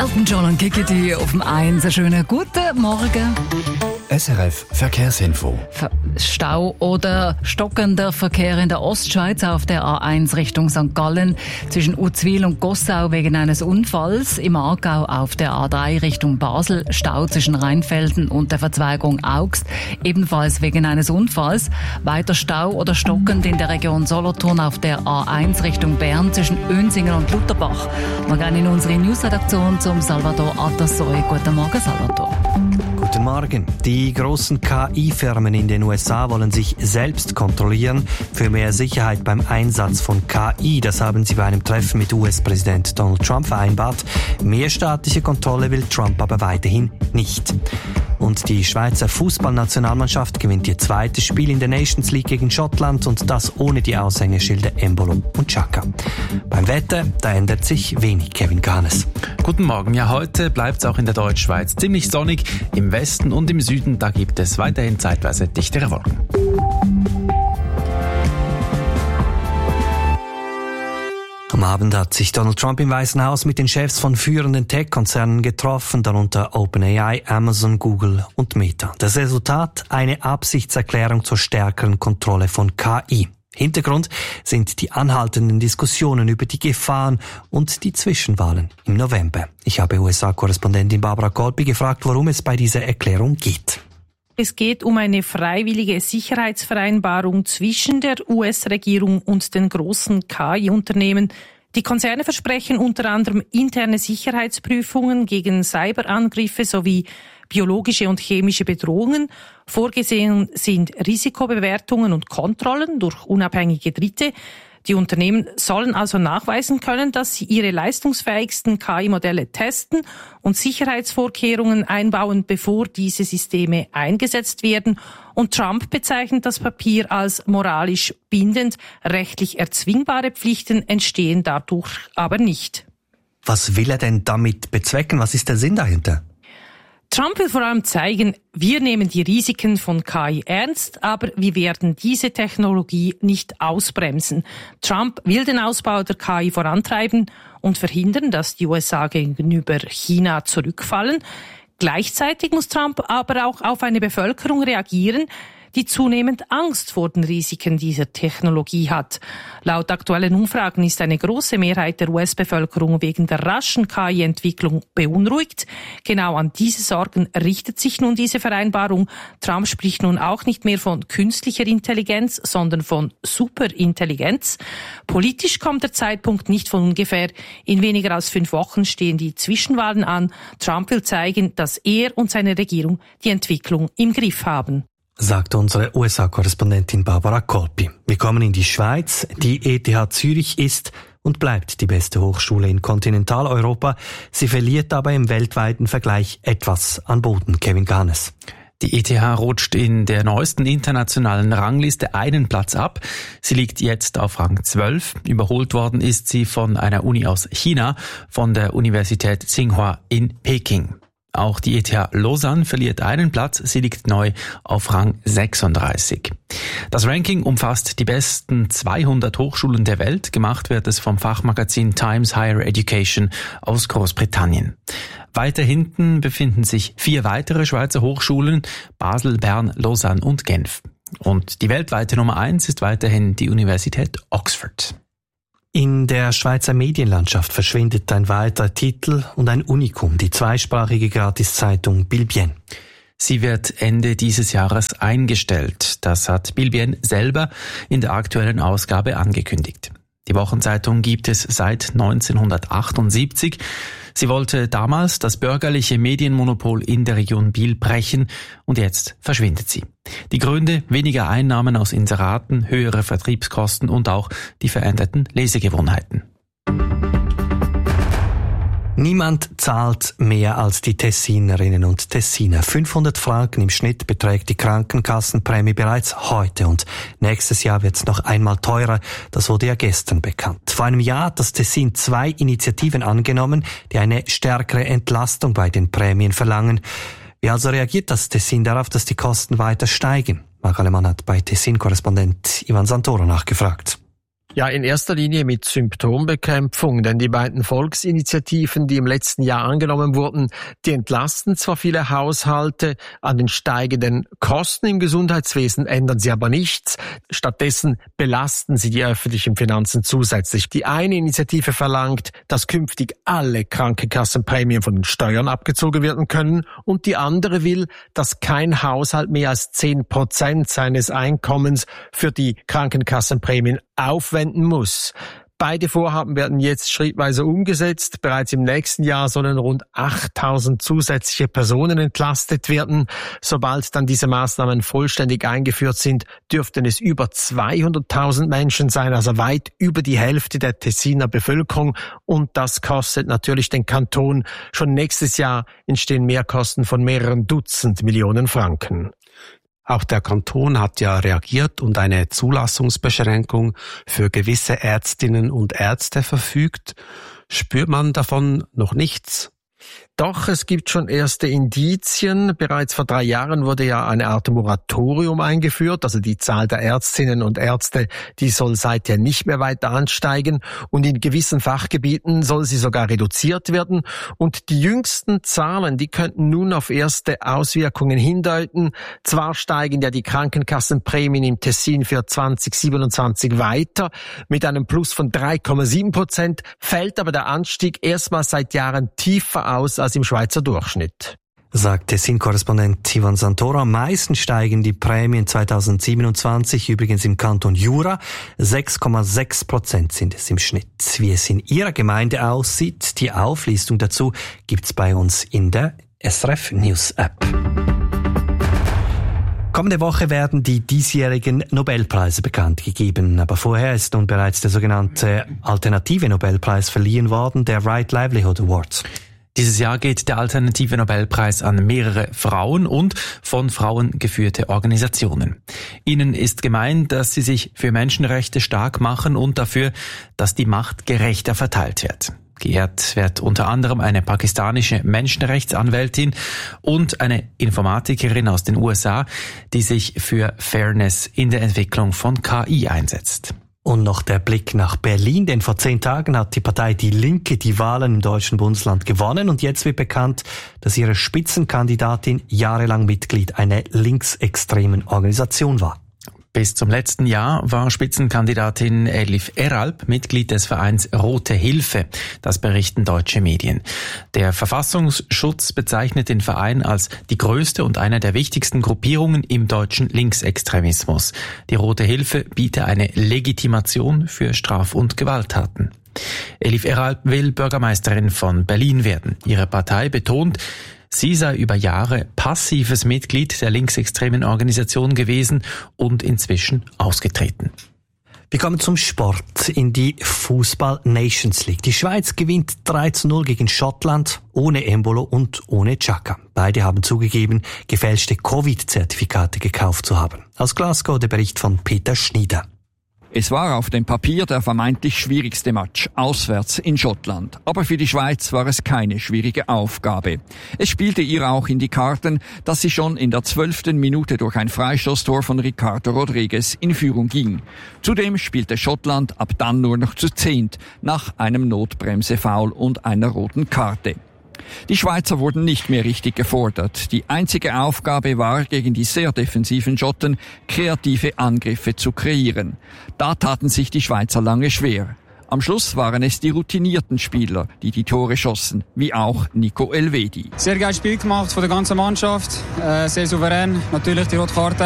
Elton John und Kikiti auf dem 1. Schönen guten Morgen. SRF Verkehrsinfo. Stau oder stockender Verkehr in der Ostschweiz auf der A1 Richtung St. Gallen zwischen Uzwil und Gossau wegen eines Unfalls. Im Aargau auf der A3 Richtung Basel Stau zwischen Rheinfelden und der Verzweigung Augst, ebenfalls wegen eines Unfalls. Weiter Stau oder stockend in der Region Solothurn auf der A1 Richtung Bern zwischen Önsingen und Lutherbach. Wir gehen in unsere Newsredaktion zum Salvador Atassoy. Guten Morgen, Salvador. Guten Morgen. Die großen KI-Firmen in den USA wollen sich selbst kontrollieren für mehr Sicherheit beim Einsatz von KI. Das haben sie bei einem Treffen mit US-Präsident Donald Trump vereinbart. Mehr staatliche Kontrolle will Trump aber weiterhin nicht. Und die Schweizer Fußballnationalmannschaft gewinnt ihr zweites Spiel in der Nations League gegen Schottland und das ohne die Aushängeschilder Embolo und Xhaka. Beim Wetter, da ändert sich wenig. Kevin Ganes. Guten Morgen. Ja, heute bleibt es auch in der Deutschschweiz ziemlich sonnig. Im Westen und im Süden, da gibt es weiterhin zeitweise dichtere Wolken. Am Abend hat sich Donald Trump im Weißen Haus mit den Chefs von führenden Tech-Konzernen getroffen, darunter OpenAI, Amazon, Google und Meta. Das Resultat: eine Absichtserklärung zur stärkeren Kontrolle von KI. Hintergrund sind die anhaltenden Diskussionen über die Gefahren und die Zwischenwahlen im November. Ich habe USA-Korrespondentin Barbara Kolpi gefragt, worum es bei dieser Erklärung geht. Es geht um eine freiwillige Sicherheitsvereinbarung zwischen der US-Regierung und den großen KI-Unternehmen. Die Konzerne versprechen unter anderem interne Sicherheitsprüfungen gegen Cyberangriffe sowie biologische und chemische Bedrohungen. Vorgesehen sind Risikobewertungen und Kontrollen durch unabhängige Dritte. Die Unternehmen sollen also nachweisen können, dass sie ihre leistungsfähigsten KI-Modelle testen und Sicherheitsvorkehrungen einbauen, bevor diese Systeme eingesetzt werden. Und Trump bezeichnet das Papier als moralisch bindend. Rechtlich erzwingbare Pflichten entstehen dadurch aber nicht. Was will er denn damit bezwecken? Was ist der Sinn dahinter? Trump will vor allem zeigen, wir nehmen die Risiken von KI ernst, aber wir werden diese Technologie nicht ausbremsen. Trump will den Ausbau der KI vorantreiben und verhindern, dass die USA gegenüber China zurückfallen. Gleichzeitig muss Trump aber auch auf eine Bevölkerung reagieren, die zunehmend Angst vor den Risiken dieser Technologie hat. Laut aktuellen Umfragen ist eine große Mehrheit der US-Bevölkerung wegen der raschen KI-Entwicklung beunruhigt. Genau an diese Sorgen richtet sich nun diese Vereinbarung. Trump spricht nun auch nicht mehr von künstlicher Intelligenz, sondern von Superintelligenz. Politisch kommt der Zeitpunkt nicht von ungefähr. In weniger als 5 Wochen stehen die Zwischenwahlen an. Trump will zeigen, dass er und seine Regierung die Entwicklung im Griff haben. Sagt unsere USA-Korrespondentin Barbara Kolpi. Wir kommen in die Schweiz. Die ETH Zürich ist und bleibt die beste Hochschule in Kontinentaleuropa. Sie verliert aber im weltweiten Vergleich etwas an Boden. Kevin Ganes. Die ETH rutscht in der neuesten internationalen Rangliste einen Platz ab. Sie liegt jetzt auf Rang 12. Überholt worden ist sie von einer Uni aus China, von der Universität Tsinghua in Peking. Auch die ETH Lausanne verliert einen Platz, sie liegt neu auf Rang 36. Das Ranking umfasst die besten 200 Hochschulen der Welt. Gemacht wird es vom Fachmagazin Times Higher Education aus Großbritannien. Weiter hinten befinden sich 4 weitere Schweizer Hochschulen: Basel, Bern, Lausanne und Genf. Und die weltweite Nummer 1 ist weiterhin die Universität Oxford. In der Schweizer Medienlandschaft verschwindet ein weiterer Titel und ein Unikum, die zweisprachige Gratiszeitung Bilbien. Sie wird Ende dieses Jahres eingestellt. Das hat Bilbien selber in der aktuellen Ausgabe angekündigt. Die Wochenzeitung gibt es seit 1978. Sie wollte damals das bürgerliche Medienmonopol in der Region Biel brechen und jetzt verschwindet sie. Die Gründe: weniger Einnahmen aus Inseraten, höhere Vertriebskosten und auch die veränderten Lesegewohnheiten. Niemand zahlt mehr als die Tessinerinnen und Tessiner. 500 Franken im Schnitt beträgt die Krankenkassenprämie bereits heute und nächstes Jahr wird es noch einmal teurer. Das wurde ja gestern bekannt. Vor einem Jahr hat das Tessin 2 Initiativen angenommen, die eine stärkere Entlastung bei den Prämien verlangen. Wie also reagiert das Tessin darauf, dass die Kosten weiter steigen? Marc Alemann hat bei Tessin-Korrespondent Ivan Santoro nachgefragt. Ja, in erster Linie mit Symptombekämpfung, denn die beiden Volksinitiativen, die im letzten Jahr angenommen wurden, die entlasten zwar viele Haushalte, an den steigenden Kosten im Gesundheitswesen ändern sie aber nichts. Stattdessen belasten sie die öffentlichen Finanzen zusätzlich. Die eine Initiative verlangt, dass künftig alle Krankenkassenprämien von den Steuern abgezogen werden können, und die andere will, dass kein Haushalt mehr als 10% seines Einkommens für die Krankenkassenprämien aufwenden muss. Beide Vorhaben werden jetzt schrittweise umgesetzt. Bereits im nächsten Jahr sollen rund 8.000 zusätzliche Personen entlastet werden. Sobald dann diese Maßnahmen vollständig eingeführt sind, dürften es über 200.000 Menschen sein, also weit über die Hälfte der Tessiner Bevölkerung. Und das kostet natürlich den Kanton. Schon nächstes Jahr entstehen Mehrkosten von mehreren Dutzend Millionen Franken. Auch der Kanton hat ja reagiert und eine Zulassungsbeschränkung für gewisse Ärztinnen und Ärzte verfügt. Spürt man davon noch nichts? Doch, es gibt schon erste Indizien. Bereits vor 3 Jahren wurde ja eine Art Moratorium eingeführt. Also die Zahl der Ärztinnen und Ärzte, die soll seither nicht mehr weiter ansteigen. Und in gewissen Fachgebieten soll sie sogar reduziert werden. Und die jüngsten Zahlen, die könnten nun auf erste Auswirkungen hindeuten. Zwar steigen ja die Krankenkassenprämien im Tessin für 2027 weiter mit einem Plus von 3,7%, fällt aber der Anstieg erstmals seit Jahren tiefer aus als im Schweizer Durchschnitt. Sagt Tessin-Korrespondent Ivan Santoro. Am meisten steigen die Prämien 2027 übrigens im Kanton Jura. 6,6% sind es im Schnitt. Wie es in Ihrer Gemeinde aussieht, die Auflistung dazu gibt's bei uns in der SRF News App. Kommende Woche werden die diesjährigen Nobelpreise bekannt gegeben. Aber vorher ist nun bereits der sogenannte alternative Nobelpreis verliehen worden, der Right Livelihood Award. Dieses Jahr geht der alternative Nobelpreis an mehrere Frauen und von Frauen geführte Organisationen. Ihnen ist gemeint, dass sie sich für Menschenrechte stark machen und dafür, dass die Macht gerechter verteilt wird. Geehrt wird unter anderem eine pakistanische Menschenrechtsanwältin und eine Informatikerin aus den USA, die sich für Fairness in der Entwicklung von KI einsetzt. Und noch der Blick nach Berlin, denn vor 10 Tagen hat die Partei Die Linke die Wahlen im deutschen Bundesland gewonnen und jetzt wird bekannt, dass ihre Spitzenkandidatin jahrelang Mitglied einer linksextremen Organisation war. Bis zum letzten Jahr war Spitzenkandidatin Elif Eralp Mitglied des Vereins Rote Hilfe. Das berichten deutsche Medien. Der Verfassungsschutz bezeichnet den Verein als die größte und eine der wichtigsten Gruppierungen im deutschen Linksextremismus. Die Rote Hilfe biete eine Legitimation für Straf- und Gewalttaten. Elif Eralp will Bürgermeisterin von Berlin werden. Ihre Partei betont, sie sei über Jahre passives Mitglied der linksextremen Organisation gewesen und inzwischen ausgetreten. Wir kommen zum Sport, in die Fußball-Nations League. Die Schweiz gewinnt 3:0 gegen Schottland, ohne Embolo und ohne Xhaka. Beide haben zugegeben, gefälschte Covid-Zertifikate gekauft zu haben. Aus Glasgow der Bericht von Peter Schnieder. Es war auf dem Papier der vermeintlich schwierigste Match, auswärts in Schottland. Aber für die Schweiz war es keine schwierige Aufgabe. Es spielte ihr auch in die Karten, dass sie schon in der 12. Minute durch ein Freistoßtor von Ricardo Rodriguez in Führung ging. Zudem spielte Schottland ab dann nur noch zu 10 nach einem Notbremse-Foul und einer roten Karte. Die Schweizer wurden nicht mehr richtig gefordert. Die einzige Aufgabe war, gegen die sehr defensiven Schotten kreative Angriffe zu kreieren. Da taten sich die Schweizer lange schwer. Am Schluss waren es die routinierten Spieler, die die Tore schossen, wie auch Nico Elvedi. Sehr geiles Spiel gemacht von der ganzen Mannschaft, sehr souverän, natürlich die rote Karte